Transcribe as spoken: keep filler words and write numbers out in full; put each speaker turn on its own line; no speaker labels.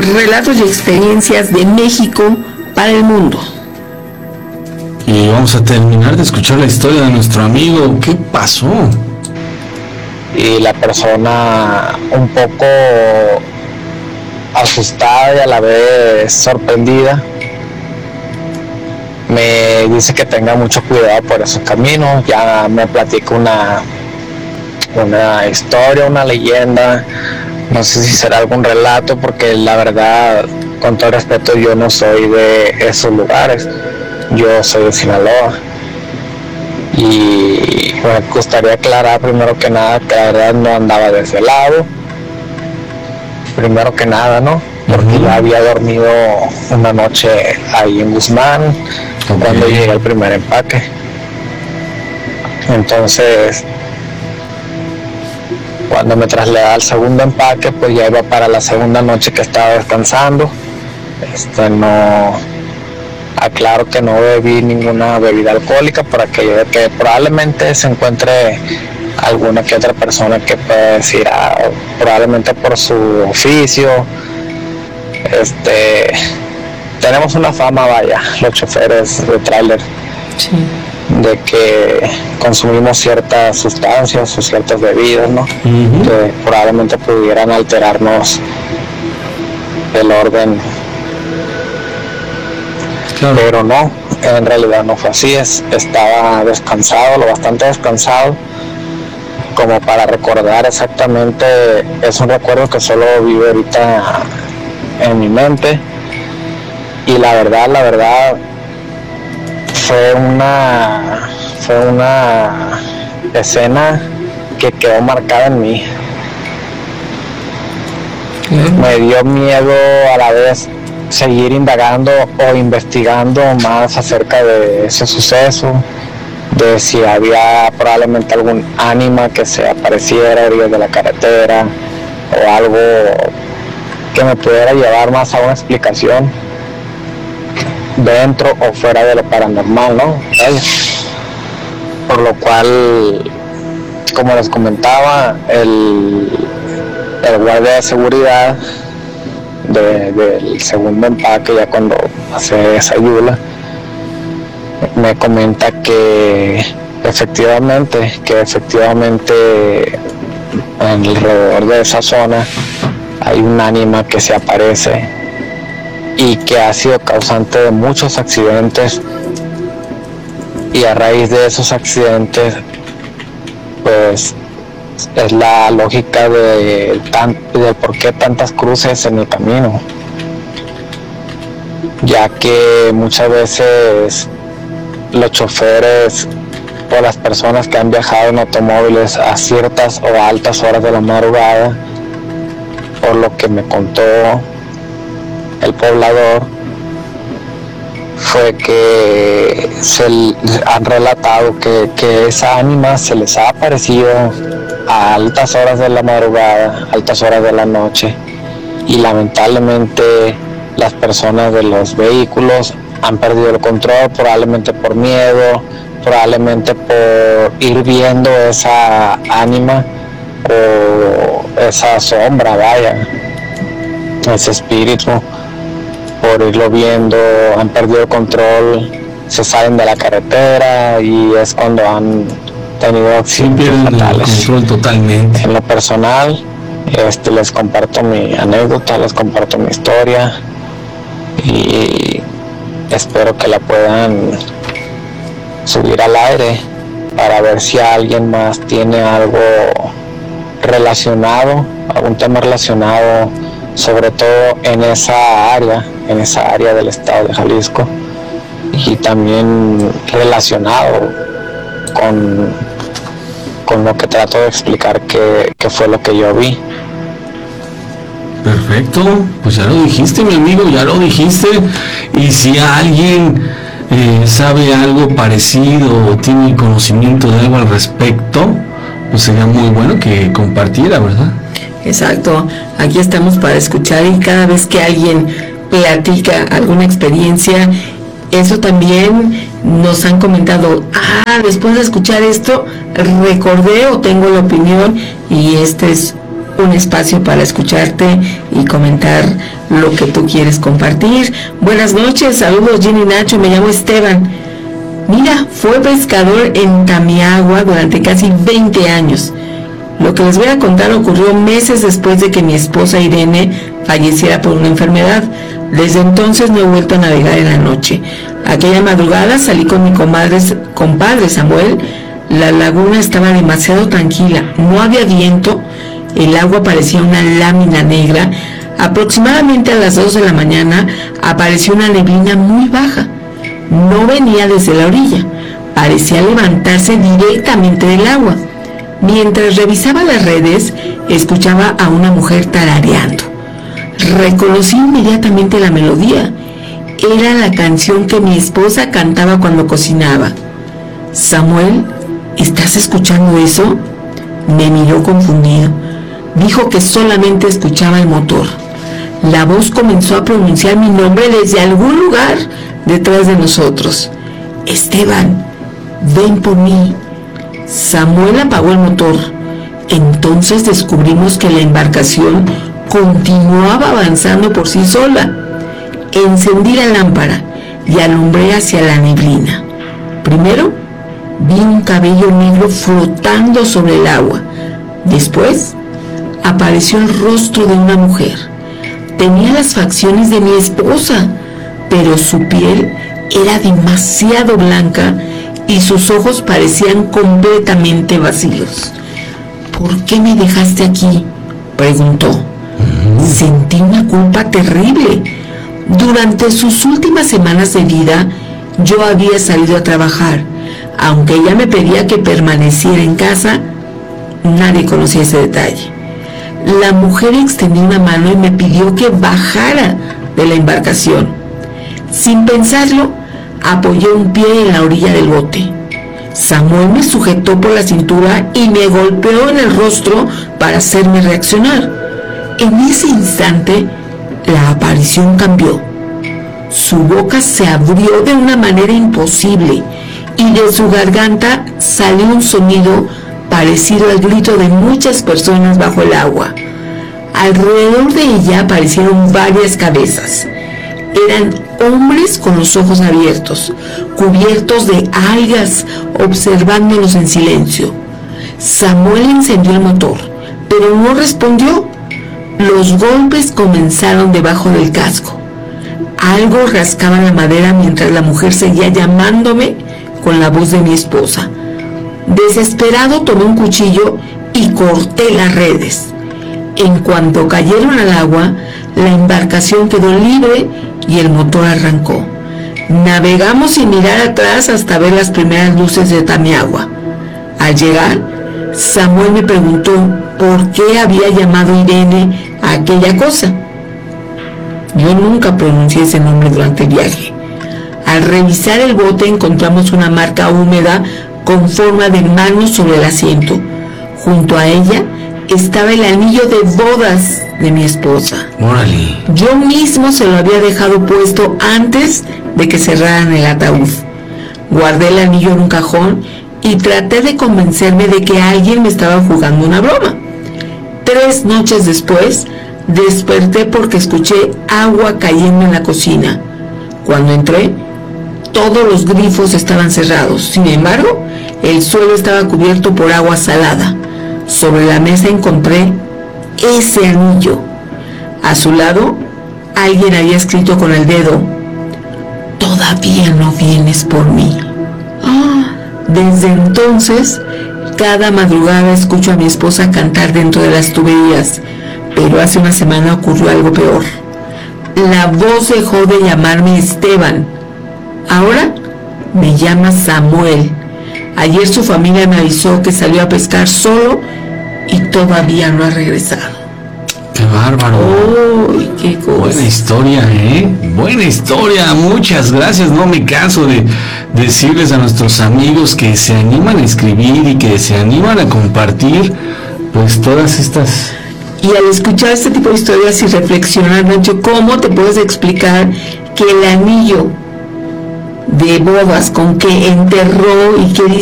relatos y experiencias de México para el mundo.
Y vamos a terminar de escuchar la historia de nuestro amigo. ¿Qué pasó?
Y la persona un poco asustada y a la vez sorprendida me dice que tenga mucho cuidado por esos caminos. Ya me platica una una historia, una leyenda, no sé si será algún relato, porque la verdad, con todo respeto, yo no soy de esos lugares, yo soy de Sinaloa. Y me gustaría aclarar primero que nada que la verdad no andaba de ese lado, primero que nada, ¿no? Porque uh-huh. ya había dormido una noche ahí en Guzmán, okay. cuando llegué al primer empaque. Entonces, cuando me trasladé al segundo empaque, pues ya iba para la segunda noche que estaba descansando. Este, no, aclaro que no bebí ninguna bebida alcohólica por aquello de que probablemente se encuentre alguna que otra persona que pueda decir, ah, probablemente por su oficio, este, tenemos una fama, vaya, los choferes de tráiler, sí. de que consumimos ciertas sustancias o ciertas bebidas, ¿no? Uh-huh. Que probablemente pudieran alterarnos el orden. Claro. Pero no, en realidad no fue así. Es, estaba descansado, lo bastante descansado, como para recordar exactamente. Es un recuerdo que solo vive ahorita en mi mente. Y la verdad, la verdad, fue una fue una escena que quedó marcada en mí. Mm. Me dio miedo a la vez seguir indagando o investigando más acerca de ese suceso, de si había probablemente algún ánima que se apareciera a orillas de la carretera o algo que me pudiera llevar más a una explicación dentro o fuera de lo paranormal, ¿no? Por lo cual, como les comentaba, el, el guardia de seguridad de, del segundo empaque, ya cuando hace esa ayuda, me comenta que efectivamente, que efectivamente alrededor de esa zona hay un ánima que se aparece y que ha sido causante de muchos accidentes, y a raíz de esos accidentes pues es la lógica de, tan, de por qué tantas cruces en el camino, ya que muchas veces los choferes o las personas que han viajado en automóviles a ciertas o altas horas de la madrugada, por lo que me contó el poblador, fue que se han relatado que, que esa ánima se les ha aparecido a altas horas de la madrugada, altas horas de la noche, y lamentablemente las personas de los vehículos han perdido el control, probablemente por miedo, probablemente por ir viendo esa ánima o esa sombra, vaya, ese espíritu. Por irlo viendo, han perdido el control, se salen de la carretera y es cuando han tenido accidentes fatales.
El control totalmente.
En lo personal, este, les comparto mi anécdota, les comparto mi historia y espero que la puedan subir al aire para ver si alguien más tiene algo relacionado, algún tema relacionado, sobre todo en esa área, en esa área del estado de Jalisco, y también relacionado con, con lo que trato de explicar que, que fue lo que yo vi.
Perfecto, pues ya lo dijiste, mi amigo, ya lo dijiste. Y si alguien eh, sabe algo parecido o tiene conocimiento de algo al respecto, pues sería muy bueno que compartiera, ¿verdad?
Exacto, aquí estamos para escuchar, y cada vez que alguien platica alguna experiencia, eso también nos han comentado, ah, después de escuchar esto recordé o tengo la opinión, y este es un espacio para escucharte y comentar lo que tú quieres compartir. Buenas noches, saludos Jenny Nacho, me llamo Esteban. Mira, fue pescador en Tamiagua durante casi veinte años. Lo que les voy a contar ocurrió meses después de que mi esposa Irene falleciera por una enfermedad. Desde entonces no he vuelto a navegar en la noche. Aquella madrugada salí con mi comadre, compadre Samuel. La laguna estaba demasiado tranquila, no había viento, el agua parecía una lámina negra. Aproximadamente a las dos de la mañana apareció una neblina muy baja. No venía desde la orilla, parecía levantarse directamente del agua. Mientras revisaba las redes, escuchaba a una mujer tarareando. Reconocí inmediatamente la melodía. Era la canción que mi esposa cantaba cuando cocinaba. Samuel, ¿estás escuchando eso? Me miró confundido. Dijo que solamente escuchaba el motor. La voz comenzó a pronunciar mi nombre desde algún lugar detrás de nosotros. Esteban, ven por mí. Samuel apagó el motor. Entonces descubrimos que la embarcación continuaba avanzando por sí sola. Encendí la lámpara y alumbré hacia la neblina. Primero vi un cabello negro flotando sobre el agua. Después apareció el rostro de una mujer. Tenía las facciones de mi esposa, pero su piel era demasiado blanca y sus ojos parecían completamente vacíos. ¿Por qué me dejaste aquí?, preguntó. Sentí una culpa terrible. Durante sus últimas semanas de vida, yo había salido a trabajar. Aunque ella me pedía que permaneciera en casa, nadie conocía ese detalle. La mujer extendió una mano y me pidió que bajara de la embarcación. Sin pensarlo, apoyé un pie en la orilla del bote. Samuel me sujetó por la cintura y me golpeó en el rostro para hacerme reaccionar. En ese instante, la aparición cambió. Su boca se abrió de una manera imposible y de su garganta salió un sonido parecido al grito de muchas personas bajo el agua. Alrededor de ella aparecieron varias cabezas. Eran hombres con los ojos abiertos, cubiertos de algas, observándonos en silencio. Samuel encendió el motor, pero no respondió. Los golpes comenzaron debajo del casco. Algo rascaba la madera mientras la mujer seguía llamándome con la voz de mi esposa. Desesperado tomé un cuchillo y corté las redes. En cuanto cayeron al agua, la embarcación quedó libre y el motor arrancó. Navegamos sin mirar atrás hasta ver las primeras luces de Tamiagua. Al llegar, Samuel me preguntó por qué había llamado Irene a aquella cosa. Yo nunca pronuncié ese nombre durante el viaje. Al revisar el bote encontramos una marca húmeda con forma de mano sobre el asiento. Junto a ella estaba el anillo de bodas de mi esposa.
Órale.
Yo mismo se lo había dejado puesto antes de que cerraran el ataúd. Guardé el anillo en un cajón y traté de convencerme de que alguien me estaba jugando una broma. Tres noches después, desperté porque escuché agua cayendo en la cocina. Cuando entré, todos los grifos estaban cerrados. Sin embargo, el suelo estaba cubierto por agua salada. Sobre la mesa encontré ese anillo. A su lado, alguien había escrito con el dedo: todavía no vienes por mí. Ah, desde entonces, cada madrugada escucho a mi esposa cantar dentro de las tuberías, pero hace una semana ocurrió algo peor. La voz dejó de llamarme Esteban. Ahora me llama Samuel. Ayer su familia me avisó que salió a pescar solo y todavía no ha regresado.
¡Qué bárbaro!
¡Uy, qué cosa!
Buena historia, ¿eh? Buena historia, muchas gracias. No me canso de decirles a nuestros amigos que se animan a escribir y que se animan a compartir, pues, todas estas...
Y al escuchar este tipo de historias y reflexionar, Nacho, ¿cómo te puedes explicar que el anillo de bodas con que enterró y que